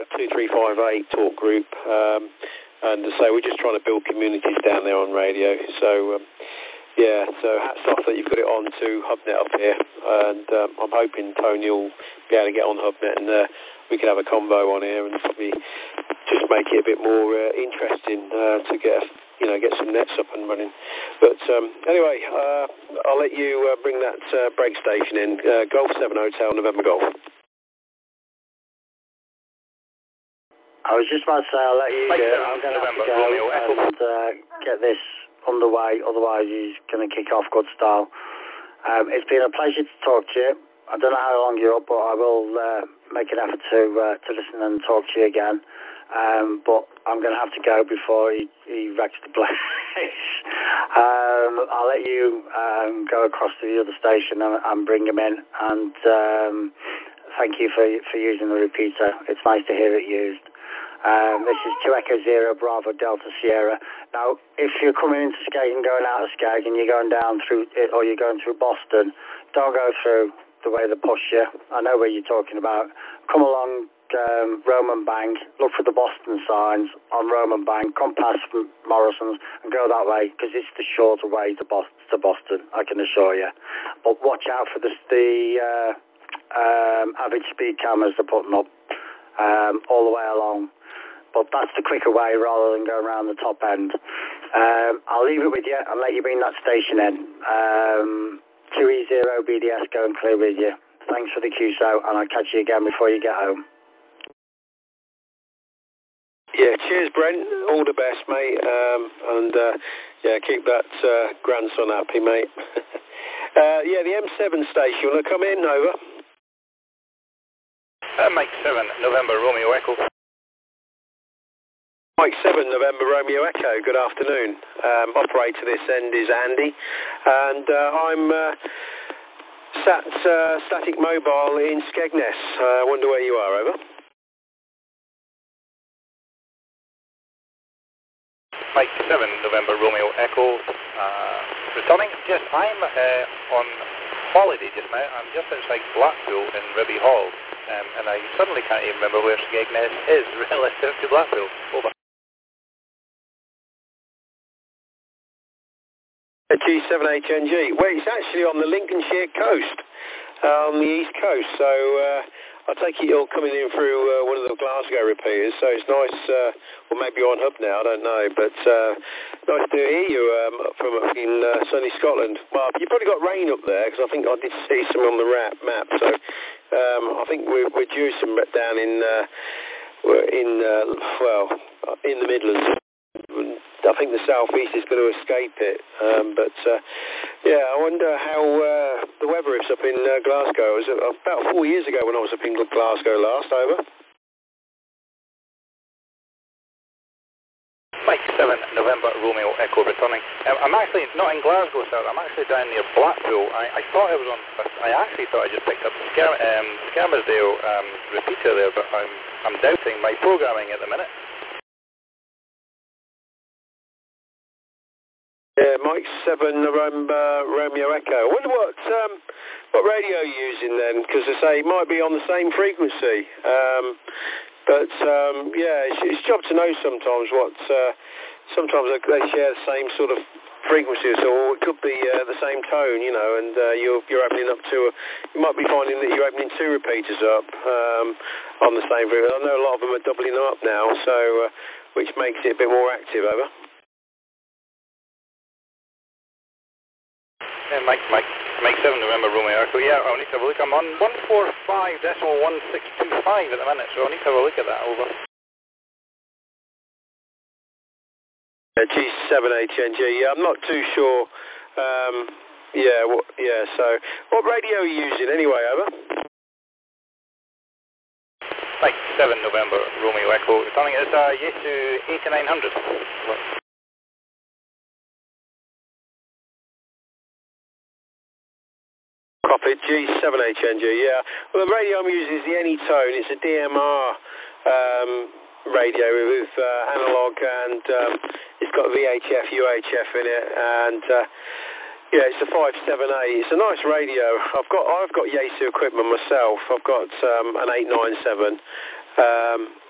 2358 talk group. And to say we're just trying to build communities down there on radio. So, so hats off that you've got it on to HubNet up here. And I'm hoping Tony will be able to get on HubNet and we can have a convo on here and probably just make it a bit more interesting to get some nets up and running. But anyway, I'll let you bring that break station in. Golf 7 Hotel, November Golf. I was just about to say, I'll let you do it. I'm going to have to go and get this underway, otherwise he's going to kick off good style. It's been a pleasure to talk to you. I don't know how long you're up, but I will make an effort to listen and talk to you again. But I'm going to have to go before he wrecks the place. I'll let you go across to the other station and bring him in. And thank you for using the repeater. It's nice to hear it used. This is 2 Echo Zero Bravo Delta Sierra. Now, if you're coming into Skeg and going out of Skeg and you're going down through it, or you're going through Boston, don't go through the way they push you. I know where you're talking about. Come along Roman Bank, look for the Boston signs on Roman Bank, come past Morrison's and go that way, because it's the shorter way to Boston, I can assure you. But watch out for the average speed cameras they're putting up all the way along. But that's the quicker way rather than going around the top end. I'll leave it with you and let you bring that station in. 2E0 BDS going clear with you. Thanks for the QSO, and I'll catch you again before you get home. Yeah, cheers, Brent. All the best, mate. Keep that grandson happy, mate. The M7 station, want to come in? Over. Mike 7, November, Romeo Echo. Mike 7, November, Romeo Echo. Good afternoon. Operator this end is Andy, and I'm static mobile in Skegness. I wonder where you are, over. Mike 7, November, Romeo Echo. Returning, yes, I'm on holiday just now. I'm just outside Blackpool in Ribby Hall, and I suddenly can't even remember where Skegness is relative to Blackpool. Over. G7HNG. Well, it's actually on the Lincolnshire coast, on the east coast. So I take it you're coming in through one of the Glasgow repeaters. So it's nice. Well, maybe you're on Hub now. I don't know, but nice to hear you from up in sunny Scotland. Well, you've probably got rain up there because I think I did see some on the map. So I think we're due some down in the Midlands. I think the southeast is going to escape it, I wonder how the weather is up in Glasgow. It was about 4 years ago when I was up in Glasgow last. Over. Mike 7, November, Romeo Echo returning. I'm actually not in Glasgow, sir. I'm actually down near Blackpool. I thought I was on. I actually thought I just picked up the Skermersdale repeater there, but I'm doubting my programming at the minute. Yeah, Mike 7, November, Romeo Echo. I wonder what radio you're using then, because I say it might be on the same frequency. It's job to know sometimes what. Sometimes they share the same sort of frequencies, or it could be the same tone, and you're opening up to. You might be finding that you're opening two repeaters up on the same frequency. I know a lot of them are doubling them up now, so which makes it a bit more active. Over. Yeah, Mike 7, November, Romeo Echo. Yeah, I'll need to have a look. I'm on 145.1625 at the minute, so I'll need to have a look at that. Over. G7HNG. Yeah, I'm not too sure. So what radio are you using anyway? Over. Mike 7, November, Romeo Echo. Returning is Yaesu 8900. Copy, G7HNG, yeah. Well, the radio I'm using is the Anytone. It's a DMR radio with analog, and it's got VHF, UHF in it, and it's a 578. It's a nice radio. I've got Yaesu equipment myself. I've got an 897.